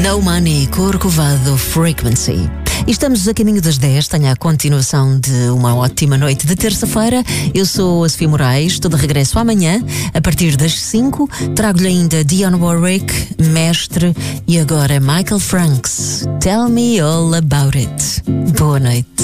No Money, Corcovado Frequency. E estamos a caminho das 10, tenho a continuação de uma ótima noite de terça-feira. Eu sou a Sofia Moraes, estou de regresso amanhã, a partir das 5. Trago-lhe ainda Dionne Warwick, Mestre, e agora Michael Franks. Tell me all about it. Boa noite.